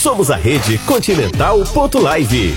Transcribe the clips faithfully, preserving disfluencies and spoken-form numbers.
Somos a rede Continental ponto live,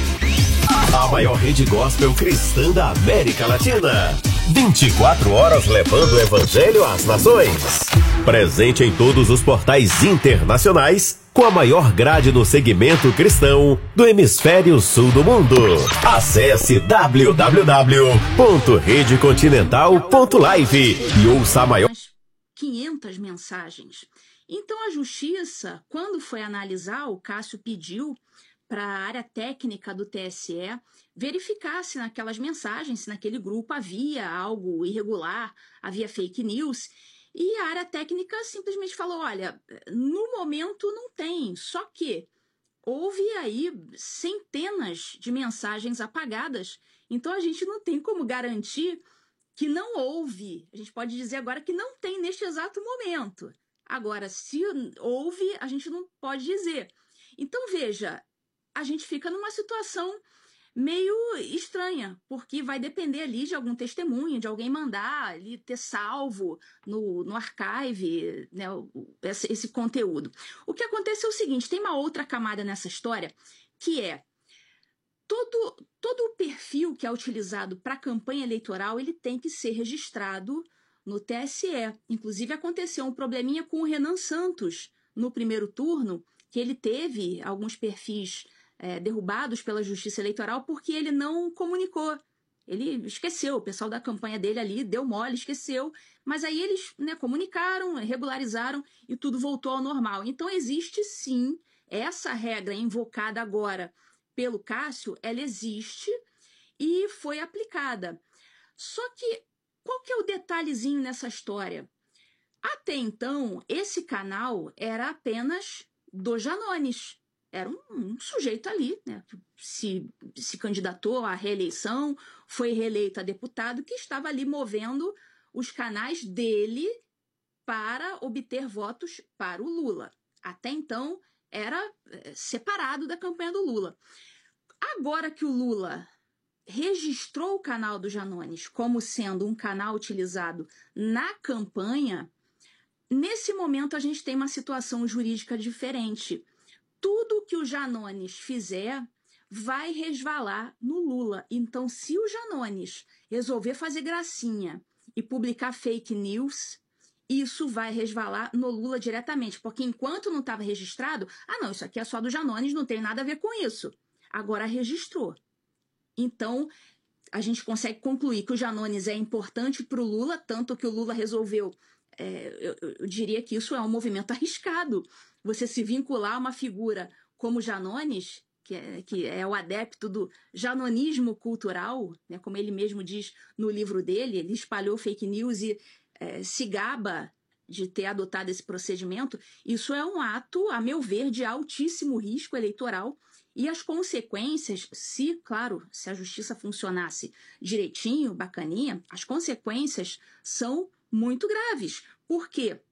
a maior rede gospel cristã da América Latina. vinte e quatro horas levando o evangelho às nações. Presente em todos os portais internacionais, com a maior grade no segmento cristão do hemisfério sul do mundo. Acesse w w w ponto rede continental ponto live e ouça a maior... quinhentas mensagens. Então a justiça, quando foi analisar, o Cássio pediu para a área técnica do T S E verificar se naquelas mensagens, se naquele grupo havia algo irregular, havia fake news, e a área técnica simplesmente falou, olha, no momento não tem, só que houve aí centenas de mensagens apagadas, então a gente não tem como garantir que não houve, a gente pode dizer agora que não tem neste exato momento. Agora, se houve, a gente não pode dizer. Então, veja, a gente fica numa situação meio estranha, porque vai depender ali de algum testemunho, de alguém mandar ali ter salvo no, no archive, né, esse, esse conteúdo. O que acontece é o seguinte, tem uma outra camada nessa história, que é todo, todo o perfil que é utilizado para campanha eleitoral, ele tem que ser registrado no T S E. Inclusive, aconteceu um probleminha com o Renan Santos no primeiro turno, que ele teve alguns perfis é, derrubados pela Justiça Eleitoral porque ele não comunicou. Ele esqueceu, o pessoal da campanha dele ali deu mole, esqueceu, mas aí eles, né, comunicaram, regularizaram e tudo voltou ao normal. Então, existe sim essa regra invocada agora pelo Cássio, ela existe e foi aplicada. Só que qual que é o detalhezinho nessa história? Até então, esse canal era apenas do Janones. Era um, um sujeito ali, né, que se, se candidatou à reeleição, foi reeleito a deputado, que estava ali movendo os canais dele para obter votos para o Lula. Até então, era é, separado da campanha do Lula. Agora que o Lula registrou o canal do Janones como sendo um canal utilizado na campanha, nesse momento a gente tem uma situação jurídica diferente. Tudo que o Janones fizer vai resvalar no Lula. Então, se o Janones resolver fazer gracinha e publicar fake news, isso vai resvalar no Lula diretamente, porque enquanto não estava registrado, ah não, isso aqui é só do Janones, não tem nada a ver com isso. Agora registrou. Então, a gente consegue concluir que o Janones é importante para o Lula, tanto que o Lula resolveu, é, eu, eu diria que isso é um movimento arriscado, você se vincular a uma figura como o Janones, que é, que é o adepto do janonismo cultural, né, como ele mesmo diz no livro dele, ele espalhou fake news e é, se gaba de ter adotado esse procedimento, isso é um ato, a meu ver, de altíssimo risco eleitoral. E as consequências, se, claro, se a justiça funcionasse direitinho, bacaninha, as consequências são muito graves. Por quê?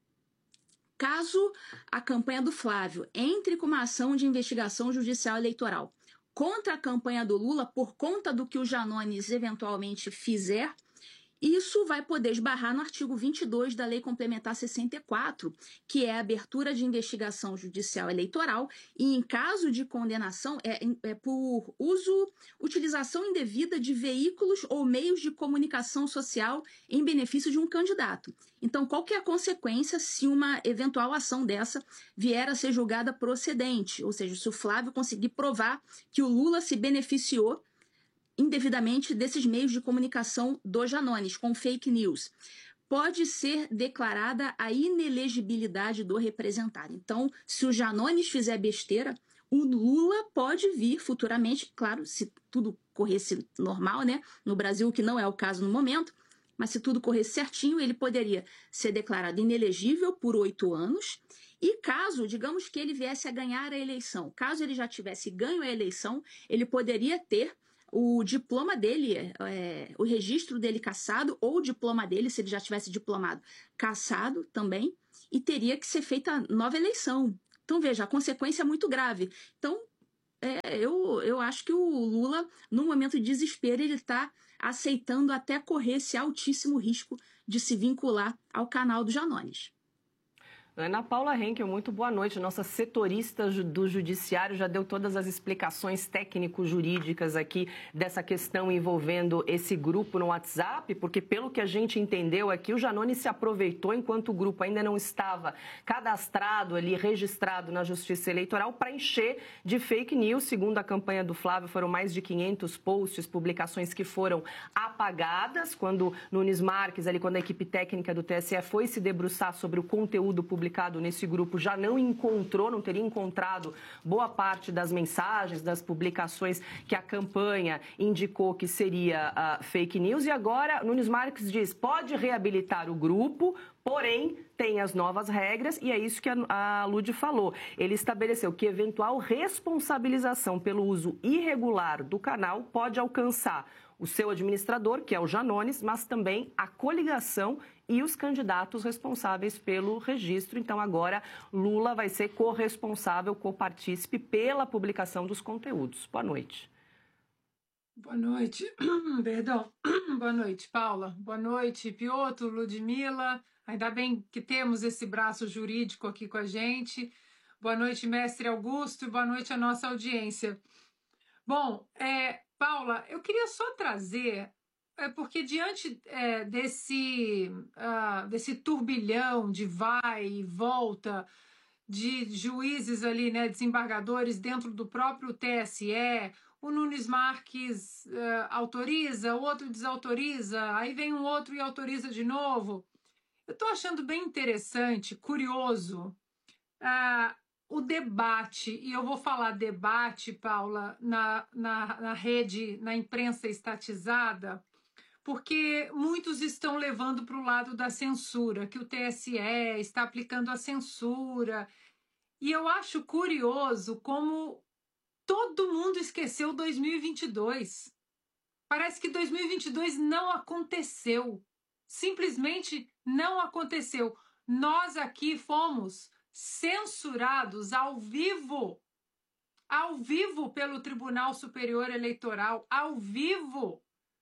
Caso a campanha do Flávio entre com uma ação de investigação judicial eleitoral contra a campanha do Lula por conta do que o Janones eventualmente fizer, isso vai poder esbarrar no artigo vinte e dois da Lei Complementar sessenta e quatro, que é a abertura de investigação judicial eleitoral e, em caso de condenação, é, é por uso, utilização indevida de veículos ou meios de comunicação social em benefício de um candidato. Então, qual que é a consequência se uma eventual ação dessa vier a ser julgada procedente? Ou seja, se o Flávio conseguir provar que o Lula se beneficiou indevidamente desses meios de comunicação do Janones, com fake news, pode ser declarada a inelegibilidade do representado. Então, se o Janones fizer besteira, o Lula pode vir futuramente, claro, se tudo corresse normal, né? No Brasil, que não é o caso no momento, mas se tudo corresse certinho, ele poderia ser declarado inelegível por oito anos e caso, digamos que ele viesse a ganhar a eleição, caso ele já tivesse ganho a eleição, ele poderia ter o diploma dele, é, o registro dele cassado, ou o diploma dele, se ele já tivesse diplomado, cassado também, e teria que ser feita nova eleição. Então, veja, a consequência é muito grave. Então, é, eu, eu acho que o Lula, no momento de desespero, ele está aceitando até correr esse altíssimo risco de se vincular ao canal do Janones. Ana Paula Henkel, muito boa noite. Nossa setorista do Judiciário já deu todas as explicações técnico-jurídicas aqui dessa questão envolvendo esse grupo no WhatsApp, porque pelo que a gente entendeu aqui, o Giannone se aproveitou enquanto o grupo ainda não estava cadastrado ali, registrado na Justiça Eleitoral, para encher de fake news. Segundo a campanha do Flávio, foram mais de quinhentos posts, publicações que foram apagadas, quando Nunes Marques, ali, quando a equipe técnica do T S E foi se debruçar sobre o conteúdo publicado nesse grupo, já não encontrou, não teria encontrado boa parte das mensagens, das publicações que a campanha indicou que seria uh, fake news. E agora, Nunes Marques diz, pode reabilitar o grupo, porém, tem as novas regras, e é isso que a, a Lud falou. Ele estabeleceu que eventual responsabilização pelo uso irregular do canal pode alcançar o seu administrador, que é o Giannone, mas também a coligação e os candidatos responsáveis pelo registro. Então, agora, Lula vai ser corresponsável, copartícipe pela publicação dos conteúdos. Boa noite. Boa noite. Perdão. Boa noite, Paula. Boa noite, Piotr, Ludmila. Ainda bem que temos esse braço jurídico aqui com a gente. Boa noite, mestre Augusto, e boa noite à nossa audiência. Bom, é, Paula, eu queria só trazer, é, porque diante é, desse, uh, desse turbilhão de vai e volta de juízes ali, né, desembargadores dentro do próprio T S E, o Nunes Marques uh, autoriza, o outro desautoriza, aí vem um outro e autoriza de novo. Eu estou achando bem interessante, curioso, uh, o debate, e eu vou falar debate, Paula, na, na, na rede, na imprensa estatizada, porque muitos estão levando para o lado da censura, que o T S E está aplicando a censura. E eu acho curioso como todo mundo esqueceu dois mil e vinte e dois. Parece que dois mil e vinte e dois não aconteceu. Simplesmente não aconteceu. Nós aqui fomos censurados ao vivo, ao vivo pelo Tribunal Superior Eleitoral, ao vivo.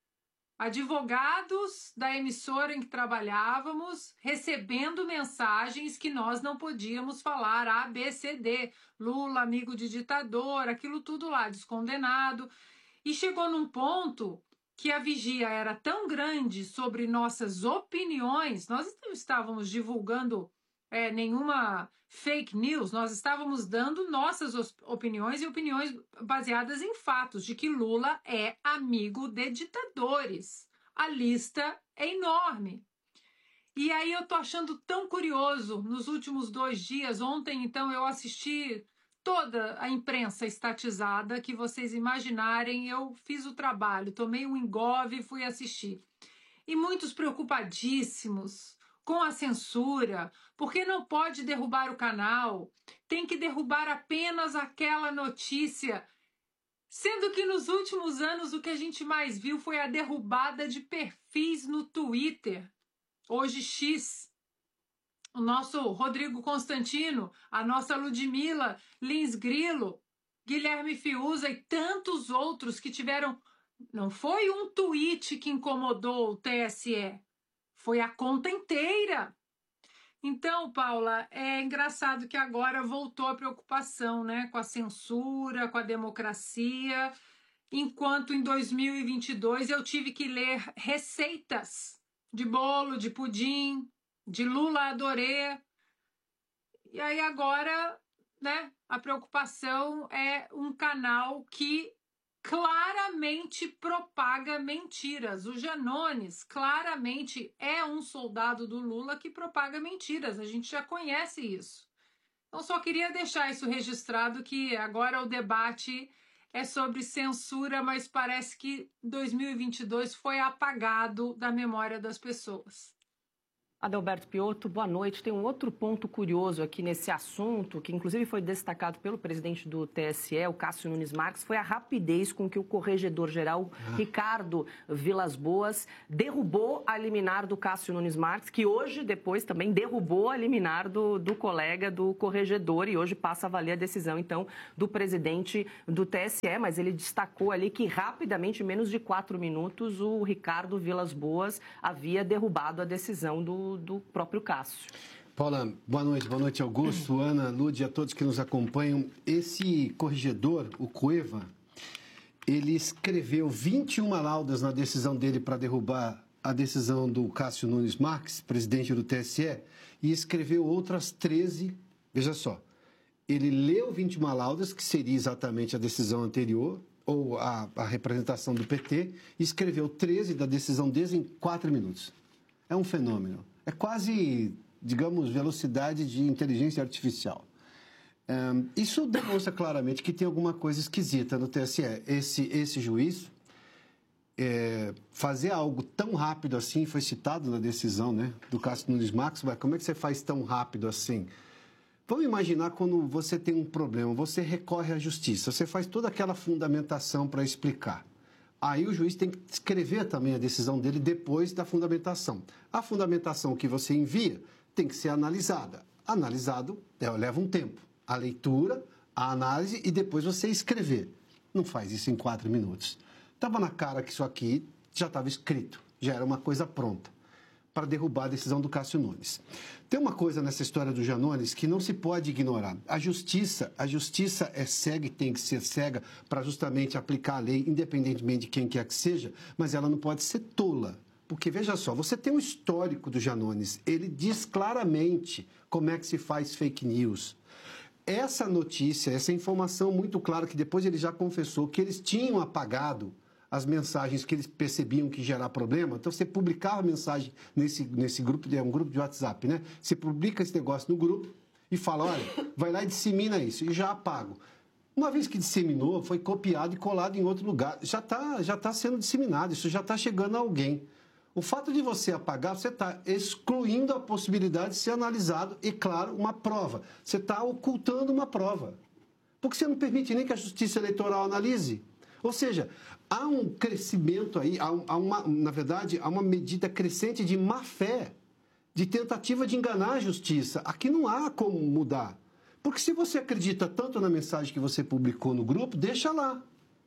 Advogados da emissora em que trabalhávamos recebendo mensagens que nós não podíamos falar A, B, C, D, Lula, amigo de ditador, aquilo tudo lá, descondenado. E chegou num ponto que a vigia era tão grande sobre nossas opiniões, nós não estávamos divulgando é, nenhuma fake news, nós estávamos dando nossas opiniões e opiniões baseadas em fatos, de que Lula é amigo de ditadores. A lista é enorme. E aí eu tô achando tão curioso, nos últimos dois dias, ontem então eu assisti toda a imprensa estatizada que vocês imaginarem, eu fiz o trabalho, tomei um engove e fui assistir. E muitos preocupadíssimos com a censura, porque não pode derrubar o canal, tem que derrubar apenas aquela notícia, sendo que nos últimos anos o que a gente mais viu foi a derrubada de perfis no Twitter, hoje X. O nosso Rodrigo Constantino, a nossa Ludmila Lins Grilo, Guilherme Fiuza e tantos outros que tiveram... Não foi um tweet que incomodou o T S E, foi a conta inteira. Então, Paula, é engraçado que agora voltou a preocupação, né, com a censura, com a democracia, enquanto em dois mil e vinte e dois eu tive que ler receitas de bolo, de pudim, de Lula adorê. E aí agora, né, a preocupação é um canal que claramente propaga mentiras. O Giannone claramente é um soldado do Lula que propaga mentiras. A gente já conhece isso. Então, só queria deixar isso registrado, que agora o debate é sobre censura, mas parece que dois mil e vinte e dois foi apagado da memória das pessoas. Adalberto Piotr, boa noite. Tem um outro ponto curioso aqui nesse assunto, que inclusive foi destacado pelo presidente do T S E, o Cássio Nunes Marques, foi a rapidez com que o corregedor-geral ah. Ricardo Vilas Boas derrubou a liminar do Cássio Nunes Marques, que hoje, depois, também derrubou a liminar do, do colega do corregedor, e hoje passa a valer a decisão, então, do presidente do T S E, mas ele destacou ali que rapidamente, em menos de quatro minutos, o Ricardo Vilas Boas havia derrubado a decisão do do próprio Cássio. Paula, boa noite. Boa noite, Augusto, Ana, Lúdia, a todos que nos acompanham. Esse corregedor, o Cueva, ele escreveu vinte e uma laudas na decisão dele para derrubar a decisão do Cássio Nunes Marques, presidente do T S E, e escreveu outras treze, veja só, ele leu vinte e uma laudas, que seria exatamente a decisão anterior, ou a, a representação do P T, e escreveu treze da decisão deles em quatro minutos. É um fenômeno. É quase, digamos, velocidade de inteligência artificial. Um, isso demonstra claramente que tem alguma coisa esquisita no T S E. Esse, esse juiz é, fazer algo tão rápido assim, foi citado na decisão, né, do Cássio Nunes Marques, mas como é que você faz tão rápido assim? Vamos imaginar quando você tem um problema, você recorre à justiça, você faz toda aquela fundamentação para explicar. Aí o juiz tem que escrever também a decisão dele depois da fundamentação. A fundamentação que você envia tem que ser analisada. Analisado leva um tempo. A leitura, a análise e depois você escrever. Não faz isso em quatro minutos. Estava na cara que isso aqui já estava escrito, já era uma coisa pronta para derrubar a decisão do Cássio Nunes. Tem uma coisa nessa história do Janones que não se pode ignorar. A justiça, a justiça é cega e tem que ser cega para justamente aplicar a lei, independentemente de quem quer que seja, mas ela não pode ser tola. Porque, veja só, você tem um histórico do Janones, ele diz claramente como é que se faz fake news. Essa notícia, essa informação muito clara, que depois ele já confessou que eles tinham apagado as mensagens que eles percebiam que gerar problema. Então, você publicava a mensagem nesse, nesse grupo, é um grupo de WhatsApp, né? Você publica esse negócio no grupo e fala, olha, vai lá e dissemina isso, e já apago. Uma vez que disseminou, foi copiado e colado em outro lugar. Já está já tá sendo disseminado, isso já está chegando a alguém. O fato de você apagar, você está excluindo a possibilidade de ser analisado e, claro, uma prova. Você está ocultando uma prova. Porque você não permite nem que a Justiça Eleitoral analise. Ou seja, há um crescimento aí, há, há uma, na verdade, há uma medida crescente de má-fé, de tentativa de enganar a Justiça. Aqui não há como mudar. Porque se você acredita tanto na mensagem que você publicou no grupo, deixa lá.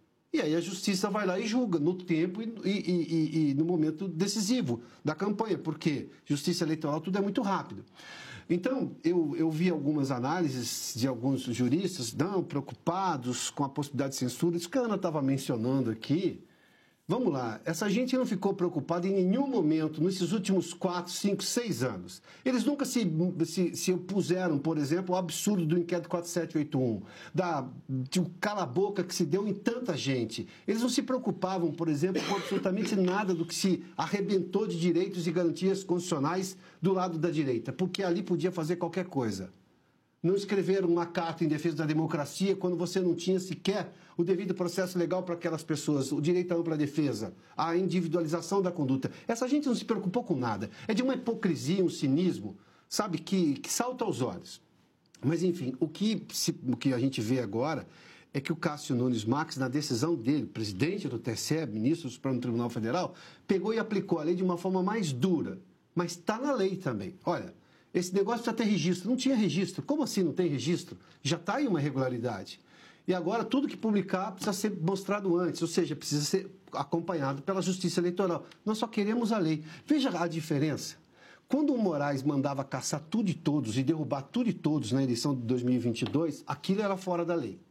E aí a Justiça vai lá e julga no tempo e, e, e, e no momento decisivo da campanha, porque Justiça Eleitoral tudo é muito rápido. Então, eu, eu vi algumas análises de alguns juristas, não, preocupados com a possibilidade de censura. Isso que a Ana estava mencionando aqui. Vamos lá, essa gente não ficou preocupada em nenhum momento nesses últimos quatro, cinco, seis anos. Eles nunca se, se, se opuseram, por exemplo, ao absurdo do inquérito quatro sete oito um, da, de um cala-boca que se deu em tanta gente. Eles não se preocupavam, por exemplo, com absolutamente nada do que se arrebentou de direitos e garantias constitucionais do lado da direita, porque ali podia fazer qualquer coisa. Não escreveram uma carta em defesa da democracia quando você não tinha sequer o devido processo legal para aquelas pessoas, o direito à ampla defesa, a individualização da conduta. Essa gente não se preocupou com nada. É de uma hipocrisia, um cinismo, sabe, que, que salta aos olhos. Mas, enfim, o que, se, o que a gente vê agora é que o Cássio Nunes Marques, na decisão dele, presidente do T S E, ministro do Supremo Tribunal Federal, pegou e aplicou a lei de uma forma mais dura. Mas está na lei também. Olha, esse negócio precisa ter registro. Não tinha registro. Como assim não tem registro? Já está aí uma irregularidade. E agora tudo que publicar precisa ser mostrado antes, ou seja, precisa ser acompanhado pela Justiça Eleitoral. Nós só queremos a lei. Veja a diferença. Quando o Moraes mandava caçar tudo e todos e derrubar tudo e todos na eleição de dois mil e vinte e dois, aquilo era fora da lei.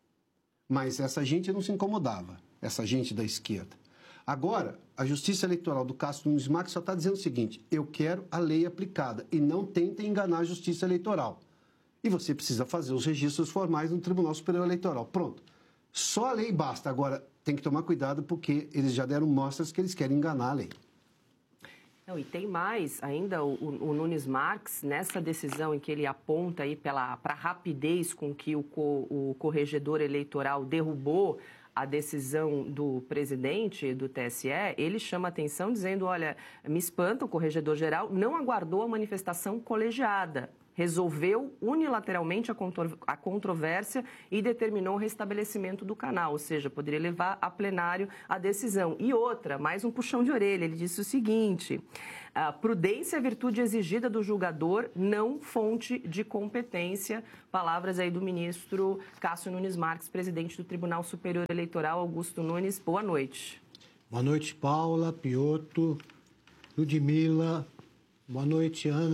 Mas essa gente não se incomodava, essa gente da esquerda. Agora, a Justiça Eleitoral do Cássio Nunes Marques só está dizendo o seguinte: eu quero a lei aplicada e não tentem enganar a Justiça Eleitoral. E você precisa fazer os registros formais no Tribunal Superior Eleitoral. Pronto. Só a lei basta. Agora, tem que tomar cuidado porque eles já deram mostras que eles querem enganar a lei. Não, e tem mais ainda o, o Nunes Marques, nessa decisão em que ele aponta aí para a rapidez com que o, co, o corregedor eleitoral derrubou a decisão do presidente do T S E, ele chama atenção dizendo, olha, me espanta, o corregedor-geral não aguardou a manifestação colegiada, resolveu unilateralmente a, contro a controvérsia e determinou o restabelecimento do canal, ou seja, poderia levar a plenário a decisão. E outra, mais um puxão de orelha, ele disse o seguinte, a prudência é a virtude exigida do julgador, não fonte de competência. Palavras aí do ministro Cássio Nunes Marques, presidente do Tribunal Superior Eleitoral, Augusto Nunes. Boa noite. Boa noite, Paula, Piotr, Ludmila. Boa noite, Ana.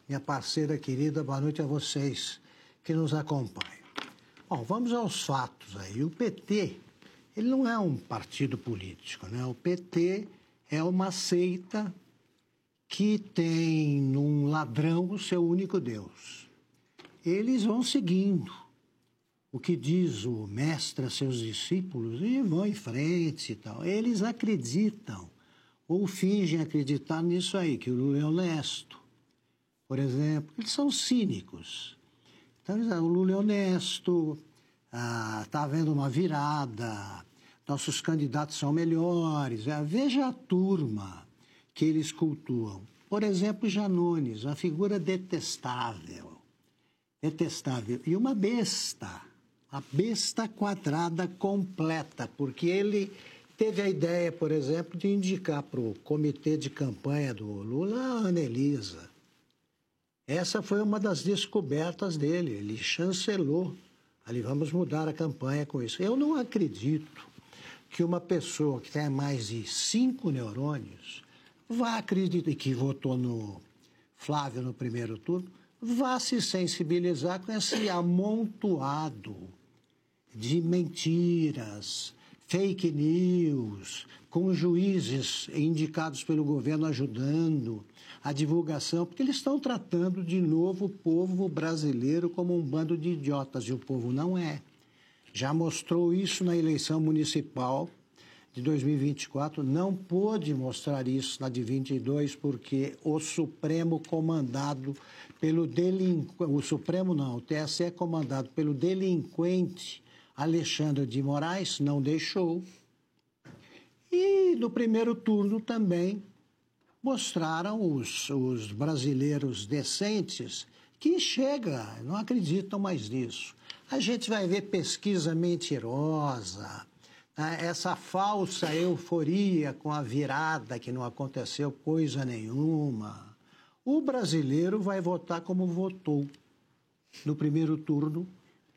minha parceira querida, boa noite a vocês que nos acompanham. Bom, vamos aos fatos aí. O P T, ele não é um partido político, né? O P T é uma seita que tem num ladrão o seu único Deus. Eles vão seguindo o que diz o mestre a seus discípulos e vão em frente e tal. Eles acreditam ou fingem acreditar nisso aí, que o Lula é honesto. Por exemplo, eles são cínicos. Então, o Lula é honesto, está havendo uma virada, nossos candidatos são melhores. É, veja a turma que eles cultuam. Por exemplo, Janones, uma figura detestável. Detestável. E uma besta. A besta quadrada completa, porque ele teve a ideia, por exemplo, de indicar para o comitê de campanha do Lula a Ana Elisa. Essa foi uma das descobertas dele, ele chancelou. Ali, vamos mudar a campanha com isso. Eu não acredito que uma pessoa que tem mais de cinco neurônios vá acreditar, e que votou no Flávio no primeiro turno, vá se sensibilizar com esse amontoado de mentiras, fake news, com juízes indicados pelo governo ajudando a divulgação, porque eles estão tratando de novo o povo brasileiro como um bando de idiotas, e o povo não é. Já mostrou isso na eleição municipal de dois mil e vinte e quatro, não pôde mostrar isso na de vinte e dois, porque o Supremo comandado pelo delinquente, o Supremo não, o T S E comandado pelo delinquente Alexandre de Moraes não deixou. E no primeiro turno também mostraram os, os brasileiros decentes que chega, não acreditam mais nisso. A gente vai ver pesquisa mentirosa, né? Essa falsa euforia com a virada que não aconteceu coisa nenhuma. O brasileiro vai votar como votou no primeiro turno.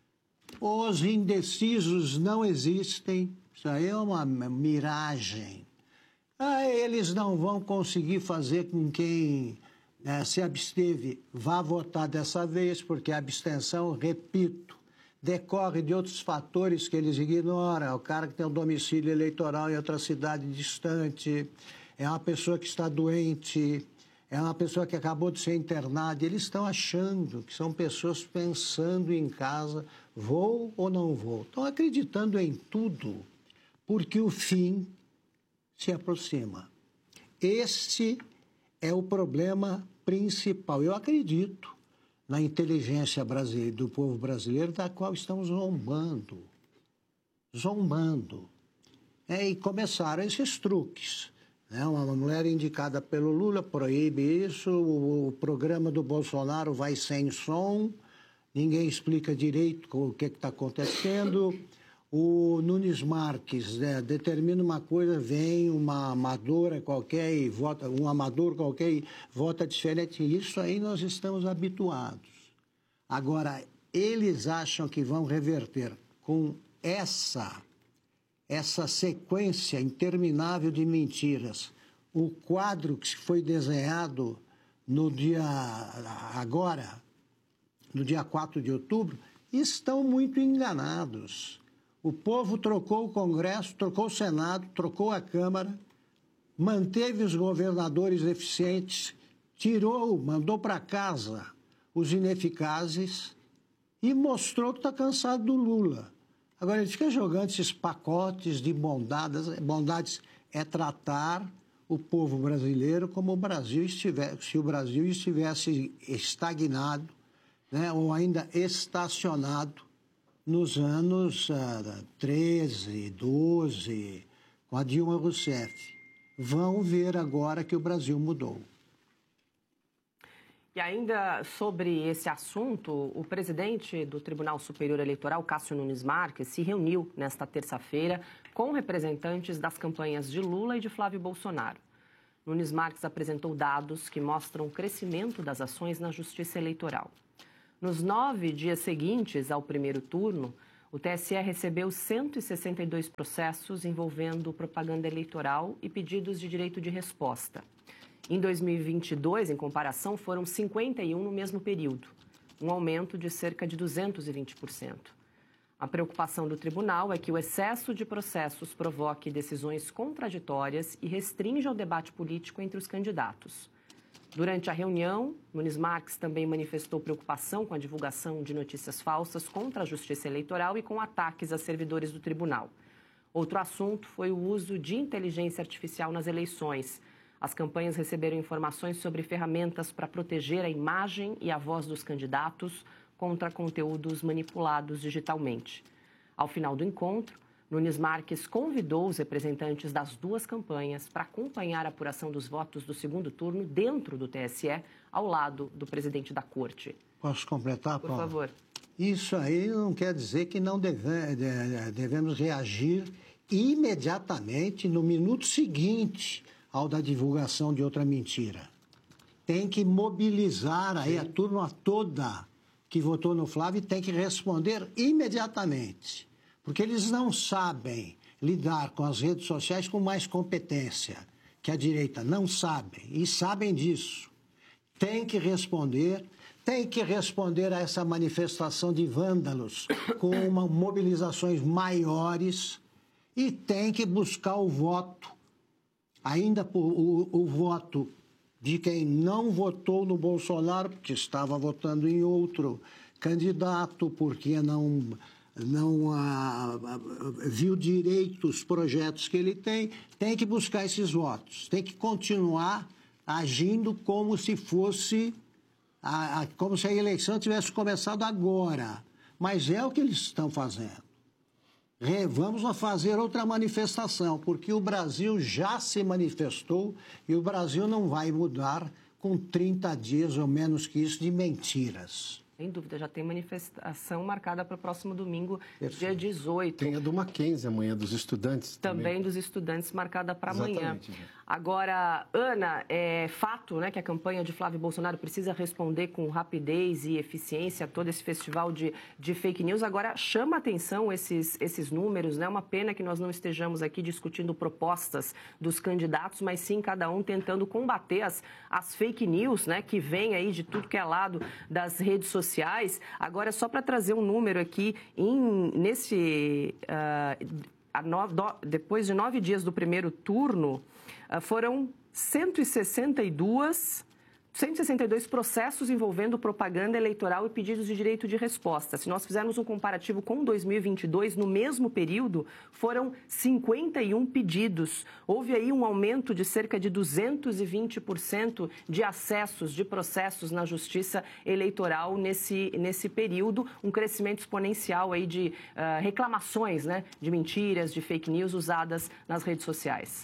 Os indecisos não existem, isso aí é uma miragem. Ah, eles não vão conseguir fazer com quem né, se absteve vá votar dessa vez, porque a abstenção, repito, decorre de outros fatores que eles ignoram. O cara que tem um domicílio eleitoral em outra cidade distante, é uma pessoa que está doente, é uma pessoa que acabou de ser internada. Eles estão achando que são pessoas pensando em casa, vou ou não vou. Estão acreditando em tudo, porque o fim se aproxima. Este é o problema principal. Eu acredito na inteligência brasileira, do povo brasileiro, da qual estão zombando. Zombando. É, e começaram esses truques. Né? Uma mulher indicada pelo Lula proíbe isso, o, o programa do Bolsonaro vai sem som, ninguém explica direito o que está acontecendo. O Nunes Marques né, determina uma coisa, vem uma amadora qualquer e vota, um amador qualquer e vota diferente. Isso aí nós estamos habituados. Agora, eles acham que vão reverter com essa, essa sequência interminável de mentiras o quadro que foi desenhado no dia agora, no dia quatro de outubro, estão muito enganados. O povo trocou o Congresso, trocou o Senado, trocou a Câmara, manteve os governadores eficientes, tirou, mandou para casa os ineficazes e mostrou que está cansado do Lula. Agora, ele fica jogando esses pacotes de bondades. Bondades é tratar o povo brasileiro como o Brasil estivesse, se o Brasil estivesse estagnado, né, ou ainda estacionado nos anos uh, treze, doze, com a Dilma Rousseff. Vão ver agora que o Brasil mudou. E ainda sobre esse assunto, o presidente do Tribunal Superior Eleitoral, Cássio Nunes Marques, se reuniu nesta terça-feira com representantes das campanhas de Lula e de Flávio Bolsonaro. Nunes Marques apresentou dados que mostram o crescimento das ações na Justiça Eleitoral. Nos nove dias seguintes ao primeiro turno, o T S E recebeu cento e sessenta e dois processos envolvendo propaganda eleitoral e pedidos de direito de resposta. Em dois mil e vinte e dois, em comparação, foram cinquenta e um no mesmo período, um aumento de cerca de duzentos e vinte por cento. A preocupação do tribunal é que o excesso de processos provoque decisões contraditórias e restrinja o debate político entre os candidatos. Durante a reunião, Nunes Marques também manifestou preocupação com a divulgação de notícias falsas contra a Justiça Eleitoral e com ataques a servidores do tribunal. Outro assunto foi o uso de inteligência artificial nas eleições. As campanhas receberam informações sobre ferramentas para proteger a imagem e a voz dos candidatos contra conteúdos manipulados digitalmente. Ao final do encontro, Nunes Marques convidou os representantes das duas campanhas para acompanhar a apuração dos votos do segundo turno dentro do T S E, ao lado do presidente da Corte. Posso completar, Paulo? Por favor. Isso aí não quer dizer que não deve, devemos reagir imediatamente no minuto seguinte ao da divulgação de outra mentira. Tem que mobilizar aí a turma toda que votou no Flávio e tem que responder imediatamente. Porque eles não sabem lidar com as redes sociais com mais competência que a direita. Não sabem, e sabem disso. Tem que responder, tem que responder a essa manifestação de vândalos com uma, mobilizações maiores e tem que buscar o voto, ainda por, o, o voto de quem não votou no Bolsonaro, porque estava votando em outro candidato, porque não... não ah, viu direito os projetos que ele tem, tem que buscar esses votos, tem que continuar agindo como se fosse, a, a, como se a eleição tivesse começado agora. Mas é o que eles estão fazendo. Re, vamos fazer outra manifestação, porque o Brasil já se manifestou e o Brasil não vai mudar com trinta dias ou menos que isso de mentiras. Sem dúvida, já tem manifestação marcada para o próximo domingo, Perfeito. dia dezoito. Tem a do Mackenzie amanhã, dos estudantes. Também, também. dos estudantes, marcada para amanhã. Exatamente. Agora, Ana, é fato, né, que a campanha de Flávio Bolsonaro precisa responder com rapidez e eficiência a todo esse festival de, de fake news. Agora, chama a atenção esses, esses números, né? Uma pena que nós não estejamos aqui discutindo propostas dos candidatos, mas sim cada um tentando combater as, as fake news, né, que vem aí de tudo que é lado das redes sociais. Agora, só para trazer um número aqui, em, nesse, uh, a no, do, depois de nove dias do primeiro turno, uh, foram cento e sessenta e dois processos envolvendo propaganda eleitoral e pedidos de direito de resposta. Se nós fizermos um comparativo com dois mil e vinte e dois, no mesmo período, foram cinquenta e um pedidos. Houve aí um aumento de cerca de duzentos e vinte por cento de acessos de processos na Justiça Eleitoral nesse, nesse período, um crescimento exponencial aí de uh, reclamações, né, de mentiras, de fake news usadas nas redes sociais.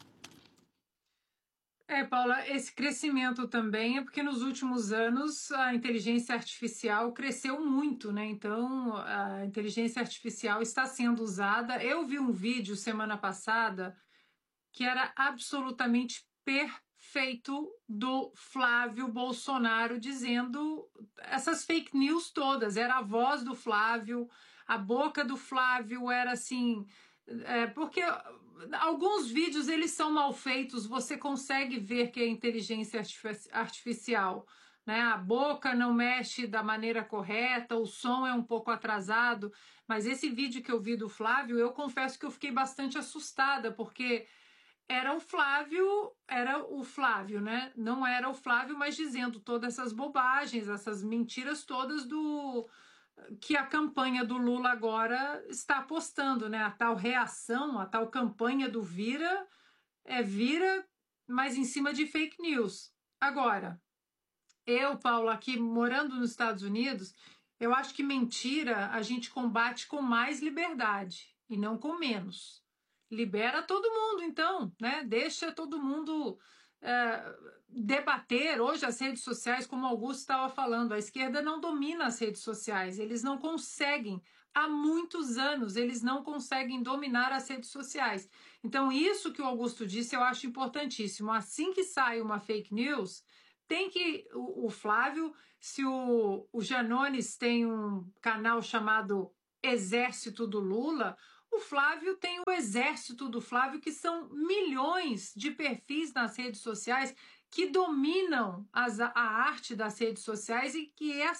É, Paula, esse crescimento também é porque nos últimos anos a inteligência artificial cresceu muito, né? Então, a inteligência artificial está sendo usada. Eu vi um vídeo semana passada que era absolutamente perfeito do Flávio Bolsonaro dizendo essas fake news todas. Era a voz do Flávio, a boca do Flávio era assim... É, porque... Alguns vídeos, eles são mal feitos, você consegue ver que é inteligência artificial, né? A boca não mexe da maneira correta, o som é um pouco atrasado, mas esse vídeo que eu vi do Flávio, eu confesso que eu fiquei bastante assustada, porque era o Flávio, era o Flávio, né? Não era o Flávio, mas dizendo todas essas bobagens, essas mentiras todas do... que a campanha do Lula agora está apostando, né? A tal reação, a tal campanha do vira, é vira, mas em cima de fake news. Agora, eu, Paulo, aqui morando nos Estados Unidos, eu acho que mentira a gente combate com mais liberdade e não com menos. Libera todo mundo, então, né? Deixa todo mundo... É, debater. Hoje as redes sociais, como o Augusto estava falando, a esquerda não domina as redes sociais, eles não conseguem, há muitos anos eles não conseguem dominar as redes sociais. Então isso que o Augusto disse eu acho importantíssimo. Assim que sai uma fake news, tem que o, o Flávio, se o, o Janones tem um canal chamado Exército do Lula, o Flávio tem o exército do Flávio, que são milhões de perfis nas redes sociais que dominam as, a arte das redes sociais e que é